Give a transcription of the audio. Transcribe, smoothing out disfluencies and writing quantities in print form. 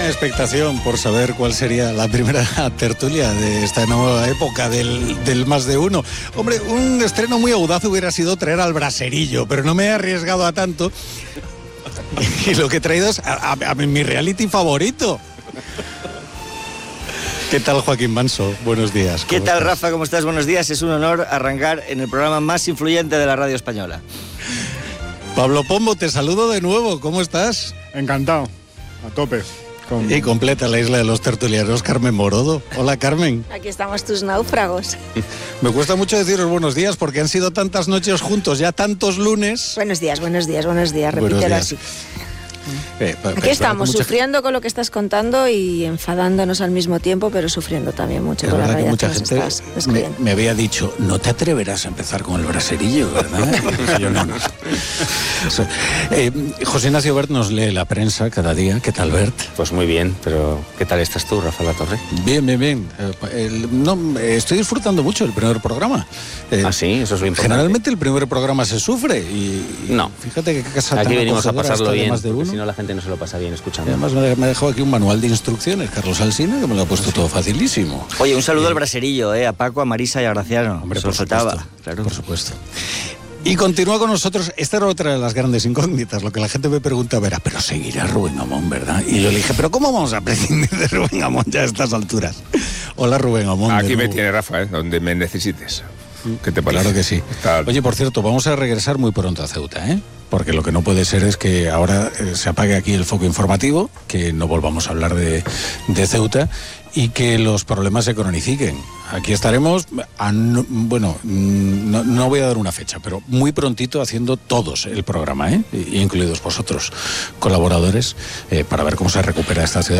expectación por saber cuál sería la primera tertulia de esta nueva época del más de uno. Hombre, un estreno muy audaz hubiera sido traer al Braserillo, pero no me he arriesgado a tanto. Y lo que he traído es a mi reality favorito. ¿Qué tal, Joaquín Manso? Buenos días. ¿Qué tal, estás? Rafa? ¿Cómo estás? Buenos días. Es un honor arrancar en el programa más influyente de la radio española. Pablo Pombo, te saludo de nuevo. ¿Cómo estás? Encantado. A tope. Y completa la isla de los tertulianos, Carmen Morodo. Hola, Carmen. Aquí estamos tus náufragos. Me cuesta mucho deciros buenos días porque han sido tantas noches juntos, ya tantos lunes. Buenos días. Repítelo así. Aquí estamos, sufriendo con lo que estás contando y enfadándonos al mismo tiempo, pero sufriendo también mucho con la realidad que mucha nos gente estás describiendo. me había dicho, no te atreverás a empezar con el braserillo, ¿verdad? Yo no. José Ignacio Bert nos lee la prensa cada día. ¿Qué tal, Bert? Pues muy bien, pero ¿qué tal estás tú, Rafa La Torre? Bien. Estoy disfrutando mucho del primer programa. Sí, eso es lo importante. Generalmente el primer programa se sufre y no. Fíjate que casa aquí tan venimos a acogedora pasarlo está de bien, más de uno. si no la gente no se lo pasa bien escuchando. Y además me ha dejado aquí un manual de instrucciones, Carlos Alsina, que me lo ha puesto todo facilísimo. Oye, un saludo al Braserillo, a Paco, a Marisa y a Graciano. Hombre, por supuesto, claro. Por supuesto. Y continúa con nosotros, esta era otra de las grandes incógnitas, lo que la gente me pregunta, pero seguirá Rubén Amón, ¿verdad? Y yo le dije, ¿pero cómo vamos a prescindir de Rubén Amón ya a estas alturas? Hola, Rubén Amón. Aquí me tiene Rafa, donde me necesites. ¿Qué te parece? Claro que sí. Oye, por cierto, vamos a regresar muy pronto a Ceuta, ¿eh? Porque lo que no puede ser es que ahora se apague aquí el foco informativo, que no volvamos a hablar de Ceuta y que los problemas se cronifiquen. Aquí estaremos, no voy a dar una fecha, pero muy prontito haciendo todos el programa, incluidos vosotros, colaboradores, para ver cómo se recupera esta ciudad.